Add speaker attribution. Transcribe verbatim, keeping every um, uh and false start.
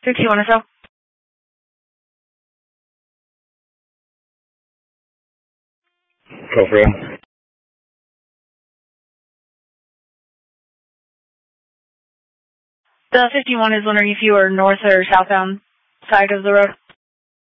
Speaker 1: fifty-one or so.
Speaker 2: Go for it.
Speaker 1: The fifty-one is wondering if you are north or southbound side of the road.